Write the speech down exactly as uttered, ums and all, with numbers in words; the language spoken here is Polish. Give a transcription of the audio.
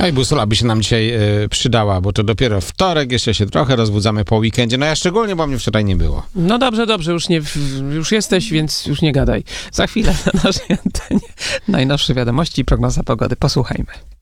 No i busula by się nam dzisiaj y, przydała, bo to dopiero wtorek, jeszcze się trochę rozbudzamy po weekendzie. No ja szczególnie, bo mnie wczoraj nie było. No dobrze, dobrze, już, nie, już jesteś, więc już nie gadaj. Za chwilę na naszej antenie najnowsze wiadomości i prognoza pogody. Posłuchajmy.